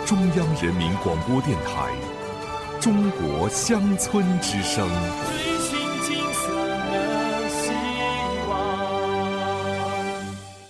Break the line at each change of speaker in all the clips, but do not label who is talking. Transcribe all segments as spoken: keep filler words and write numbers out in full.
中央人民广播电台中国乡村之声。
追寻金色的希望。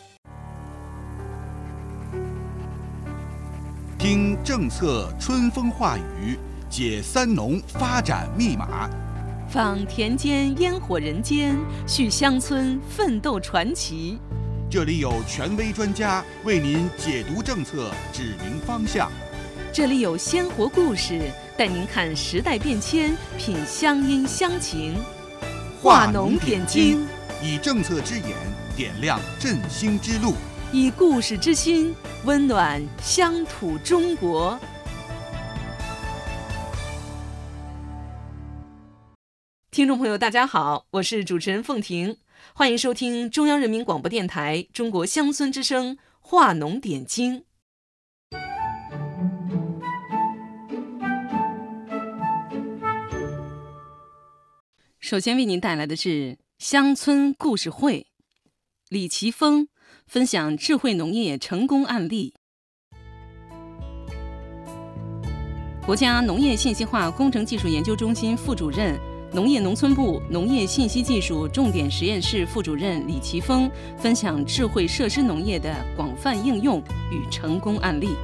听政策春风化雨，解三农发展密码，
访田间烟火人间，叙乡村奋斗传奇。
这里有权威专家为您解读政策，指明方向。
这里有鲜活故事，带您看时代变迁，品乡音乡情。化农点睛，
以政策之眼点亮振兴之路，
以故事之心温暖乡土中国。听众朋友大家好，我是主持人凤婷，欢迎收听中央人民广播电台中国乡村之声化农点睛。首先为您带来的是乡村故事会，李奇峰分享智慧农业成功案例。国家农业信息化工程技术研究中心副主任、农业农村部农业信息技术重点实验室副主任李奇峰分享智慧设施农业的广泛应用与成功案例。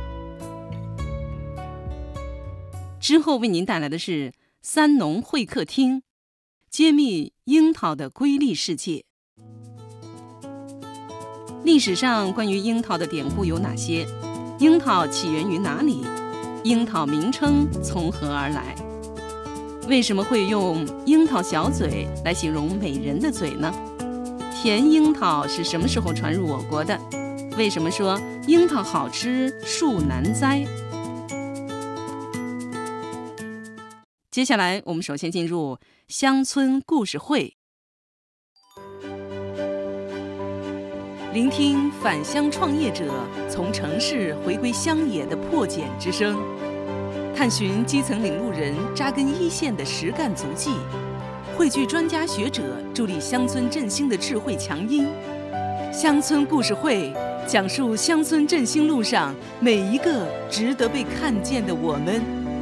之后为您带来的是三农会客厅，揭秘樱桃的瑰丽世界。历史上关于樱桃的典故有哪些？樱桃起源于哪里？樱桃名称从何而来？为什么会用樱桃小嘴来形容美人的嘴呢？甜樱桃是什么时候传入我国的？为什么说樱桃好吃树难栽？接下来我们首先进入乡村故事会，聆听返乡创业者从城市回归乡野的破茧之声，探寻基层领路人扎根一线的实干足迹，汇聚专家学者助力乡村振兴的智慧强音。乡村故事会讲述乡村振兴路上每一个值得被看见的我们。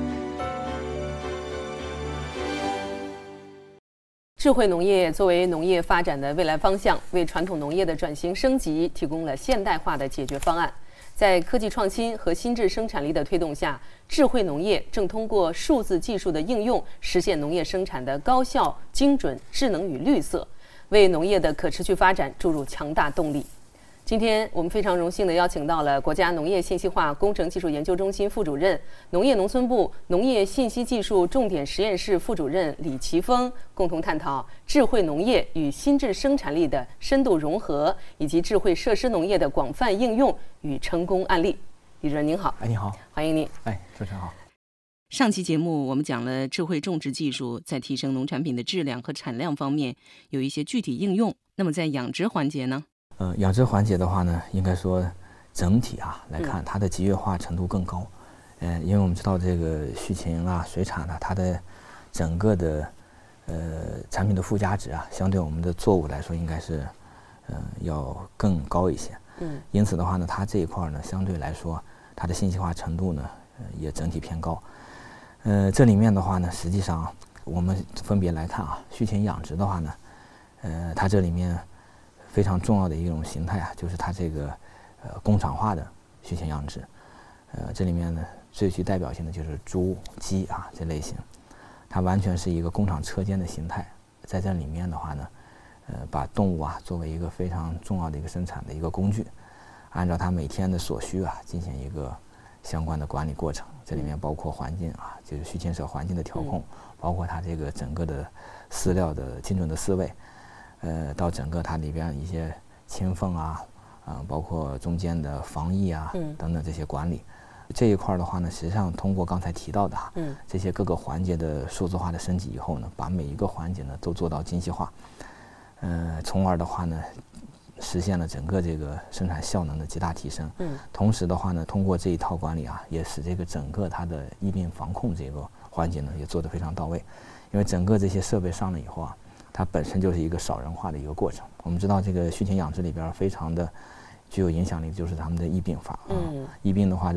智慧农业作为农业发展的未来方向，为传统农业的转型升级提供了现代化的解决方案。在科技创新和新质生产力的推动下，智慧农业正通过数字技术的应用，实现农业生产的高效、精准、智能与绿色，为农业的可持续发展注入强大动力。今天我们非常荣幸地邀请到了国家农业信息化工程技术研究中心副主任、农业农村部农业信息技术重点实验室副主任李奇峰，共同探讨智慧农业与新质生产力的深度融合，以及智慧设施农业的广泛应用与成功案例。李主任您好。
哎，你好，
欢迎您。
哎，主持人好。
上期节目我们讲了智慧种植技术在提升农产品的质量和产量方面有一些具体应用，那么在养殖环节呢？
呃，养殖环节的话呢，应该说整体啊来看，它的集约化程度更高。嗯、呃，因为我们知道这个畜禽啊、水产啊，它的整个的呃产品的附加值啊，相对我们的作物来说，应该是呃要更高一些。嗯，因此的话呢，它这一块呢，相对来说，它的信息化程度呢，呃、也整体偏高。呃，这里面的话呢，实际上我们分别来看啊，畜禽养殖的话呢，呃，它这里面非常重要的一种形态啊，就是它这个呃工厂化的畜禽养殖。呃，这里面呢最具代表性的就是猪、鸡啊这类型，它完全是一个工厂车间的形态。在这里面的话呢，呃，把动物啊作为一个非常重要的一个生产的一个工具，按照它每天的所需啊进行一个相关的管理过程。这里面包括环境啊，就是畜禽舍环境的调控，包括它这个整个的饲料的精准的饲喂。呃，到整个它里边一些清缝啊，啊、呃，包括中间的防疫啊，嗯，等等这些管理，这一块的话呢，实际上通过刚才提到的哈，嗯，这些各个环节的数字化的升级以后呢，把每一个环节呢都做到精细化，呃，从而的话呢，实现了整个这个生产效能的极大提升。嗯，同时的话呢，通过这一套管理啊，也使这个整个它的疫病防控这个环节呢也做得非常到位，因为整个这些设备上了以后啊。它本身就是一个少人化的一个过程。我们知道这个畜禽养殖里边非常的具有影响力，就是他们的疫病法啊。嗯、疫病的话，这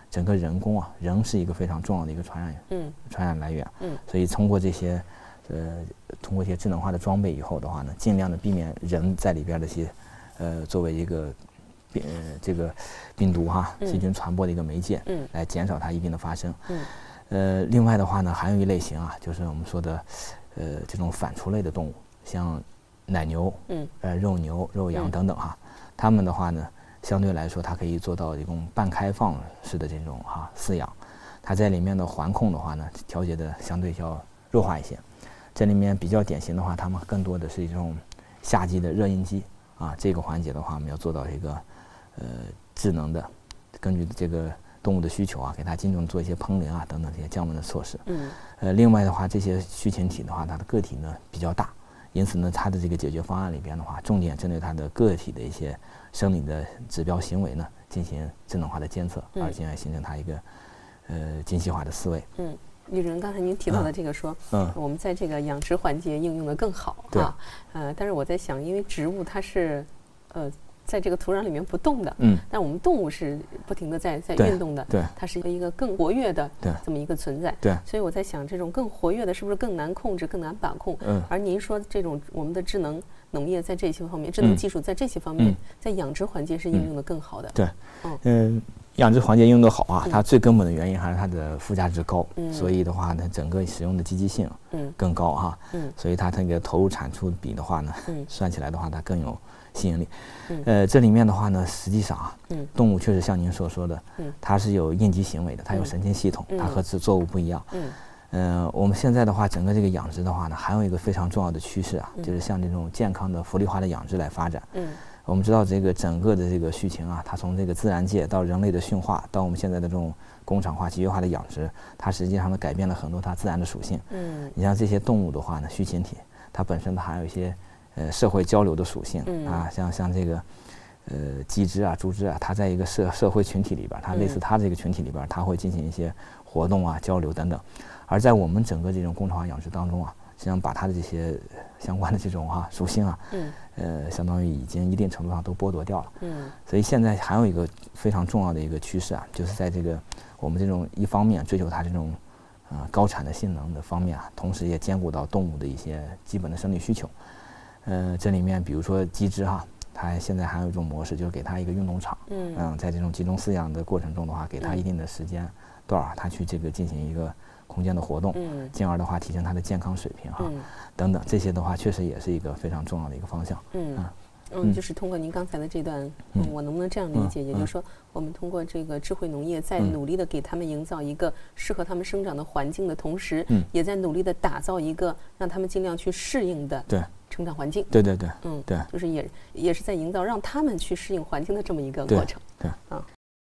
整个人工啊，人是一个非常重要的一个传染
嗯
传染来源。
嗯，
所以通过这些呃通过一些智能化的装备以后的话呢，尽量的避免人在里边的一些呃作为一个病呃这个病毒哈细菌传播的一个媒介，
嗯，
来减少它疫病的发生。
嗯，
呃，另外的话呢，还有一类型啊，就是我们说的呃这种反刍类的动物，像奶牛，
嗯，
呃肉牛、肉羊等等哈，它们的话呢，相对来说它可以做到一种半开放式的这种哈饲养，它在里面的环控的话呢，调节的相对要弱化一些。这里面比较典型的话，它们更多的是一种夏季的热应激啊，这个环节的话，我们要做到一个呃智能的，根据这个动物的需求啊，给它精准做一些烹饪啊等等这些降温的措施。
嗯，
呃，另外的话，这些畜禽体的话，它的个体呢比较大。因此呢，它的这个解决方案里边的话，重点针对它的个体的一些生理的指标行为呢，进行智能化的监测，
嗯、
而进而形成它一个呃精细化的思维。
嗯，李主任，刚才您提到的这个说，
嗯，
我们在这个养殖环节应用的更好啊，呃，但是我在想，因为植物它是呃在这个土壤里面不动的，
嗯，
但我们动物是不停的在在运动的，
对，
它是一个更活跃的
对
这么一个存在，
对，
所以我在想，这种更活跃的是不是更难控制、更难把控？
嗯，
而您说这种我们的智能农业在这些方面，智能技术在这些方面，
嗯、
在养殖环节是应用的更好的。
对，嗯、呃，养殖环节应用的好啊，
嗯、
它最根本的原因还是它的附加值高，
嗯、
所以的话呢，整个使用的积极性
嗯
更高哈，
嗯，
所以它那个投入产出比的话呢，
嗯，
算起来的话，它更有吸引力。
嗯，
呃，这里面的话呢，实际上啊，
嗯，
动物确实像您所说的，
嗯，
它是有应激行为的，它有神经系统，
嗯、
它和作物不一样。
嗯，
呃，我们现在的话，整个这个养殖的话呢，还有一个非常重要的趋势啊，
嗯、
就是向这种健康的福利化的养殖来发展。
嗯，
我们知道这个整个的这个畜禽啊，它从这个自然界到人类的驯化，到我们现在的这种工厂化、集约化的养殖，它实际上呢改变了很多它自然的属性。
嗯，
你像这些动物的话呢，畜禽体，它本身它还有一些呃社会交流的属性、
嗯、
啊，像像这个。呃，鸡只啊，猪只啊，它在一个社社会群体里边，它类似它这个群体里边，它会进行一些活动啊、交流等等。而在我们整个这种工厂化养殖当中啊，实际上把它的这些相关的这种哈、啊、属性啊，
嗯，
呃，相当于已经一定程度上都剥夺掉了。
嗯，
所以现在还有一个非常重要的一个趋势啊，就是在这个我们这种一方面追求它这种啊、呃、高产的性能的方面啊，同时也兼顾到动物的一些基本的生理需求。呃，这里面比如说鸡只哈。它现在还有一种模式，就是给它一个运动场，
嗯，
嗯，在这种集中饲养的过程中的话，给它一定的时间段儿，它去这个进行一个空间的活动，
嗯，
进而的话提升它的健康水平哈，
嗯、
等等，这些的话确实也是一个非常重要的一个方向。
嗯嗯，嗯，就是通过您刚才的这段，嗯，我能不能这样理解？
嗯、
也就是说，我们通过这个智慧农业，在努力的给他们营造一个适合他们生长的环境的同时，
嗯，
也在努力的打造一个让他们尽量去适应的
对。
成长环境，
对对对，
嗯，
对，
就是也也是在营造让他们去适应环境的这么一个过程，
对，
啊。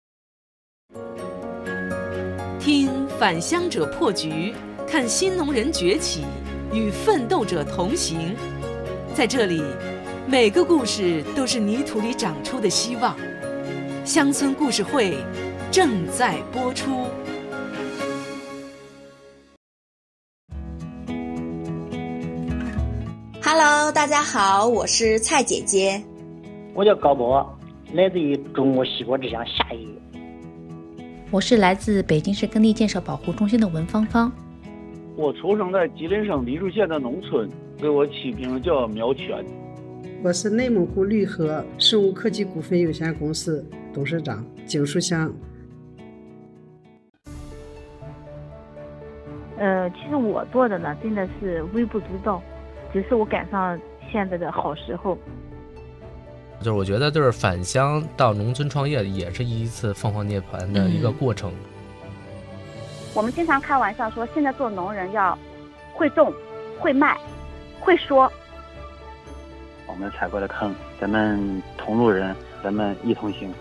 听返乡者破局，看新农人崛起，与奋斗者同行。在这里，每个故事都是泥土里长出的希望。乡村故事会正在播出。
Hello， 大家好，我是蔡姐姐。
我叫高波，来自于中国西国之乡夏邑。
我是来自北京市耕地建设保护中心的文芳芳。
我出生在吉林省梨树县的农村，给我起名叫苗全。
我是内蒙古绿禾生物科技股份有限公司董事长景树香。
呃，其实我做的呢，真的是微不足道。只是我赶上现在的好时候，
就是我觉得就是返乡到农村创业也是一次凤凰涅槃的一个过程。
嗯、我们经常开玩笑说，现在做农人要会种、会卖、会说。
我们踩过的坑，咱们同路人，咱们一同行。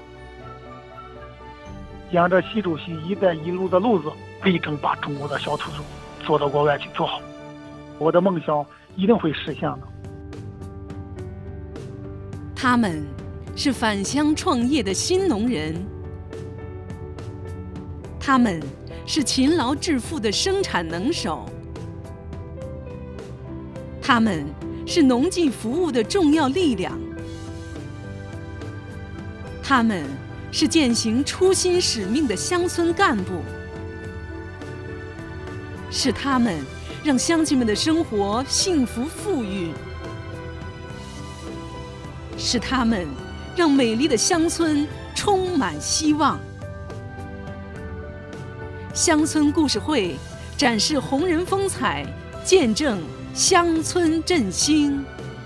沿着习主席“一带一路”的路子，力争把中国的小土豆做到国外去做好。我的梦想一定会实现的。
他们是返乡创业的新农人，他们是勤劳致富的生产能手，他们是农技服务的重要力量，他们是践行初心使命的乡村干部，是他们让乡亲们的生活幸福富裕，是他们让美丽的乡村充满希望。乡村故事会展示红人风采，见证乡村振兴。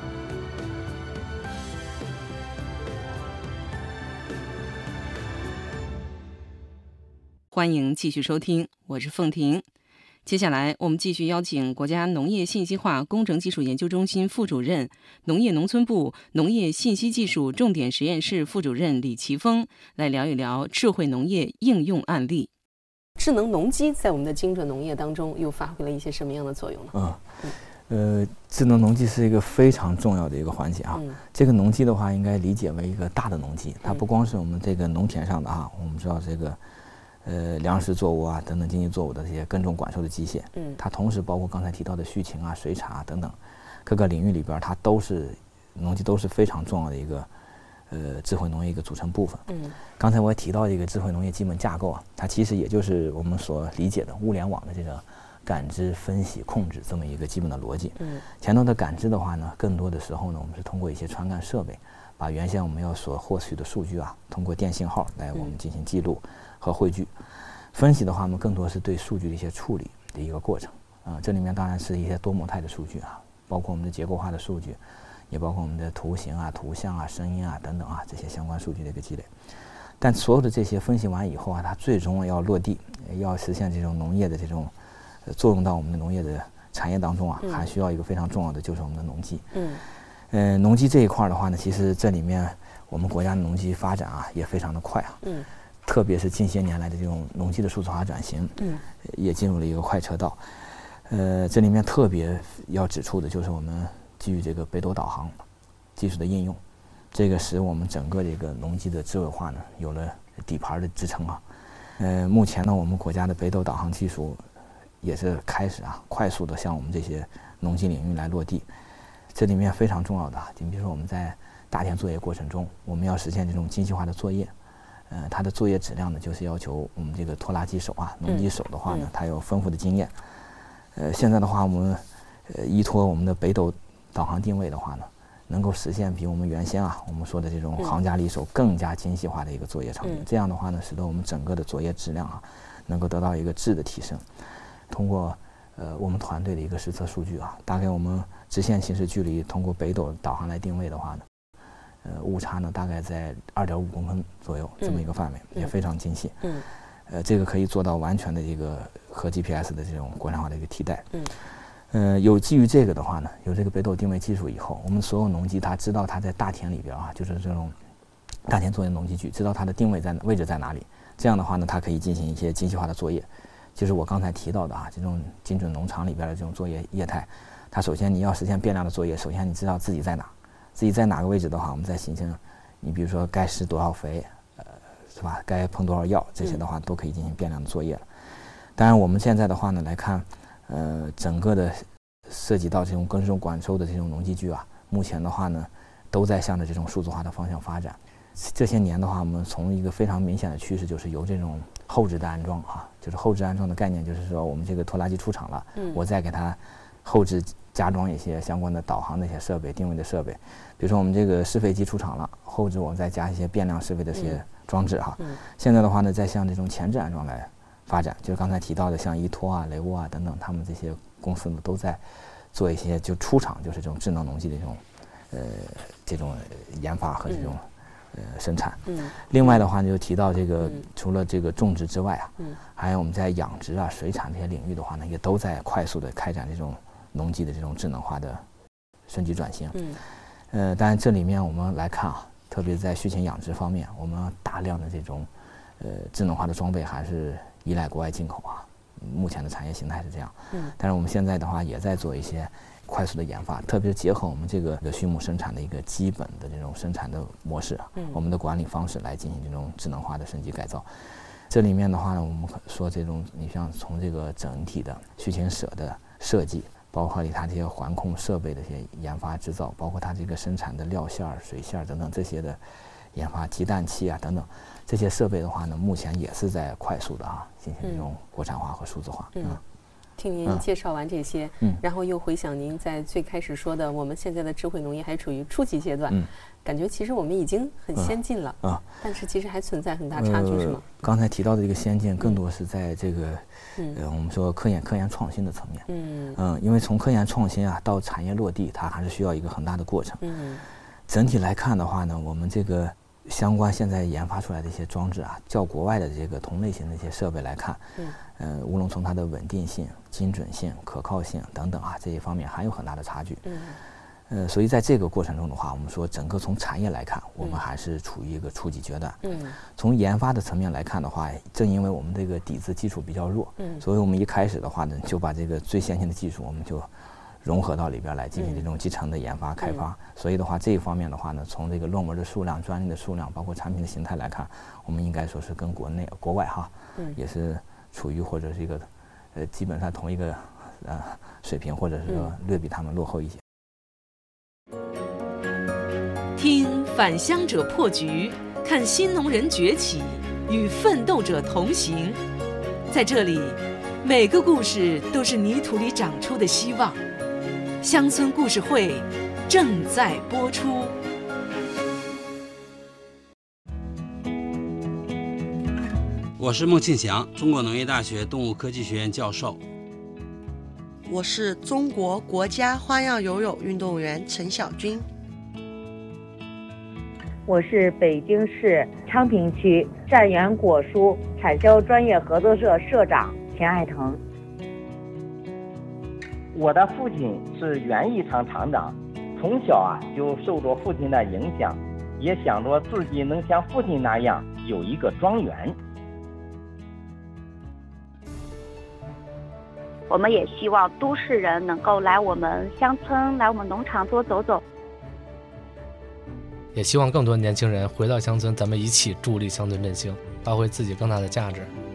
欢迎继续收听，我是凤婷。接下来，我们继续邀请国家农业信息化工程技术研究中心副主任、农业农村部农业信息技术重点实验室副主任李奇峰来聊一聊智慧农业应用案例。
智能农机在我们的精准农业当中又发挥了一些什么样的作用呢？
嗯，呃，智能农机是一个非常重要的一个环节啊。嗯、这个农机的话，应该理解为一个大的农机，它不光是我们这个农田上的啊，我们知道这个。呃，粮食作物啊等等经济作物的这些耕种管收的机械，嗯，它同时包括刚才提到的畜禽啊、水产啊等等各个领域里边，它都是农机都是非常重要的一个呃智慧农业一个组成部分。嗯，刚才我也提到一个智慧农业基本架构啊，它其实也就是我们所理解的物联网的这个感知、分析、控制这么一个基本的逻辑。嗯，前头的感知的话呢，更多的时候呢，我们是通过一些传感设备，把原先我们要所获取的数据啊，通过电信号来我们进行记录和汇聚。分析的话呢，更多是对数据的一些处理的一个过程啊、呃，这里面当然是一些多模态的数据啊，包括我们的结构化的数据，也包括我们的图形啊、图像啊、声音啊等等啊这些相关数据的一个积累。但所有的这些分析完以后啊，它最终要落地，要实现这种农业的这种、呃、作用到我们的农业的产业当中啊，还需要一个非常重要的就是我们的农机。嗯，呃，农机这一块的话呢，其实这里面我们国家的农机发展啊也非常的快啊。嗯。特别是近些年来的这种农机的数字化转型，嗯，也进入了一个快车道。呃，这里面特别要指出的就是我们基于这个北斗导航技术的应用，这个使我们整个这个农机的智慧化呢有了底盘的支撑啊。呃，目前呢，我们国家的北斗导航技术也是开始啊快速的向我们这些农机领域来落地。这里面非常重要的，你比如说我们在大田作业过程中，我们要实现这种精细化的作业。呃，它的作业质量呢，就是要求我们这个拖拉机手啊、农机手的话呢，嗯、它有丰富的经验。呃，现在的话，我们呃依托我们的北斗导航定位的话呢，能够实现比我们原先啊我们说的这种行家里手更加精细化的一个作业场景。嗯、这样的话呢，使得我们整个的作业质量啊，能够得到一个质的提升。通过呃我们团队的一个实测数据啊，大概我们直线行驶距离通过北斗导航来定位的话呢。呃，误差呢大概在二点五公分左右这么一个范围，嗯、也非常精细。嗯，呃，这个可以做到完全的这个和 G P S 的这种国产化的一个替代。嗯，呃，有基于这个的话呢，有这个北斗定位技术以后，我们所有农机它知道它在大田里边啊，就是这种大田作业农机具，知道它的定位在位置在哪里。这样的话呢，它可以进行一些精细化的作业，就是我刚才提到的啊，这种精准农场里边的这种作业业态，它首先你要实现变量的作业，首先你知道自己在哪。自己在哪个位置的话，我们再形成，你比如说该施多少肥，呃，是吧？该喷多少药，这些的话都可以进行变量的作业了。当然，我们现在的话呢来看，呃，整个的涉及到这种耕种管收的这种农机具啊，目前的话呢，都在向着这种数字化的方向发展。这些年的话，我们从一个非常明显的趋势，就是由这种后置的安装啊，就是后置安装的概念，就是说我们这个拖拉机出厂了，嗯、我再给它后置加装一些相关的导航的一些设备、定位的设备。比如说我们这个施肥机出厂了，后置我们再加一些变量施肥的一些装置哈。嗯嗯、现在的话呢，再向这种前置安装来发展，就是刚才提到的像依托啊、雷沃啊等等，他们这些公司呢都在做一些就出厂就是这种智能农机的这种呃这种研发和这种、嗯、呃生产。嗯。另外的话呢，就提到这个、嗯、除了这个种植之外啊，嗯，还有我们在养殖啊、水产这些领域的话呢，也都在快速的开展这种农机的这种智能化的升级转型。嗯。呃，当然这里面我们来看啊，特别在畜禽养殖方面，我们大量的这种呃智能化的装备还是依赖国外进口啊。目前的产业形态是这样。嗯。但是我们现在的话也在做一些快速的研发，特别是结合我们这个畜牧生产的一个基本的这种生产的模式，嗯，我们的管理方式来进行这种智能化的升级改造。这里面的话呢，我们说这种你像从这个整体的畜禽舍的设计。包括它这些环控设备的一些研发制造，包括它这个生产的料馅儿、水馅儿等等这些的研发鸡蛋器啊等等，这些设备的话呢，目前也是在快速的啊进行这种国产化和数字化。
嗯，嗯听您介绍完这些，嗯，然后又回想您在最开始说的，我们现在的智慧农业还处于初级阶段，嗯，感觉其实我们已经很先进了，啊、嗯，但是其实还存在很大差距，呃、是吗？
刚才提到的这个先进，更多是在这个，嗯、呃，我们说科研科研创新的层面，嗯嗯，因为从科研创新啊到产业落地，它还是需要一个很大的过程，嗯，整体来看的话呢，我们这个相关现在研发出来的一些装置啊，较国外的这个同类型的一些设备来看，嗯。呃，无论从它的稳定性、精准性、可靠性等等啊这些方面，还有很大的差距。嗯，呃，所以在这个过程中的话，我们说整个从产业来看，我们还是处于一个初级阶段。嗯，从研发的层面来看的话，正因为我们这个底子基础比较弱，嗯，所以我们一开始的话呢，就把这个最先进的技术，我们就融合到里边来进行这种集成的研发开发。嗯、所以的话，这一方面的话呢，从这个论文的数量、专利的数量，包括产品的形态来看，我们应该说是跟国内、国外哈，嗯，也是。处于或者是一个，呃，基本上同一个呃水平，或者是说略比他们落后一些。
听返乡者破局，看新农人崛起，与奋斗者同行。在这里，每个故事都是泥土里长出的希望。乡村故事会正在播出。
我是孟庆祥，中国农业大学动物科技学院教授。
我是中国国家花样游泳运动员陈晓军。
我是北京市昌平区善源果蔬产销专业合作社社长田爱腾。
我的父亲是园艺厂厂长，从小啊就受着父亲的影响，也想着自己能像父亲那样有一个庄园。
我们也希望都市人能够来我们乡村，来我们农场多走走。
也希望更多年轻人回到乡村，咱们一起助力乡村振兴，发挥自己更大的价值。